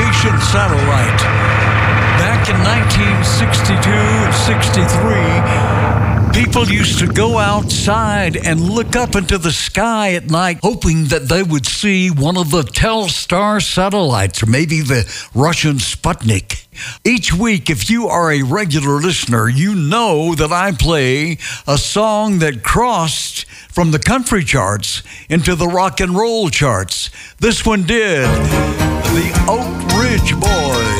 communication satellite. Back in 1962 and 63, people used to go outside and look up into the sky at night, hoping that they would see one of the Telstar satellites, or maybe the Russian Sputnik. Each week, if you are a regular listener, you know that I play a song that crossed from the country charts into the rock and roll charts. This one did. The Oak Ridge Boys.